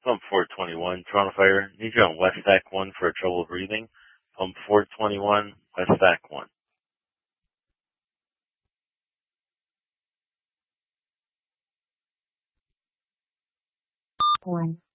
Pump 421, Toronto Fire. Need you on West Stack 1 for trouble breathing. Pump 421, West Stack 1. 1.